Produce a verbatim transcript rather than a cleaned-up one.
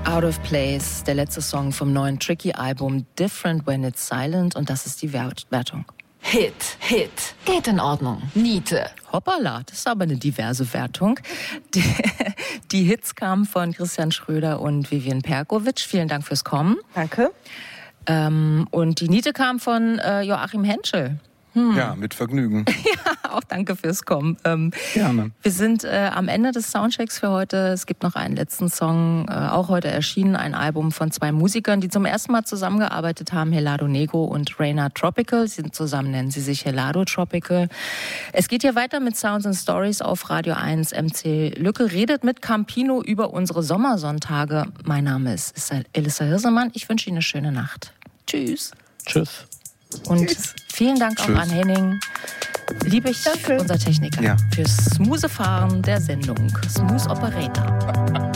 Out of Place, der letzte Song vom neuen Tricky-Album Different When It's Silent, und das ist die Wertung. Hit, Hit, geht in Ordnung. Niete. Hoppala, das ist aber eine diverse Wertung. Die, die Hits kamen von Christian Schröder und Vivian Perkovic. Vielen Dank fürs Kommen. Danke. Ähm, und die Niete kam von äh, Joachim Henschel. Hm. Ja, mit Vergnügen. Ja, auch danke fürs Kommen. Ähm, Gerne. Wir sind äh, am Ende des Soundchecks für heute. Es gibt noch einen letzten Song, äh, auch heute erschienen, ein Album von zwei Musikern, die zum ersten Mal zusammengearbeitet haben, Helado Negro und Raina Tropical. Sie sind zusammen, nennen sie sich Helado Tropical. Es geht hier weiter mit Sounds and Stories auf Radio eins. M C Lücke redet mit Campino über unsere Sommersonntage. Mein Name ist Elissa Hirsemann. Ich wünsche Ihnen eine schöne Nacht. Tschüss. Tschüss. Und Tschüss. vielen Dank Tschüss. auch an Henning Liebig, unser Techniker, ja. fürs smoothe Fahren der Sendung. Smooth Operator.